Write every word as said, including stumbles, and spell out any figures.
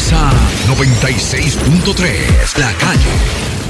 Salsa noventa y seis punto tres, La Calle.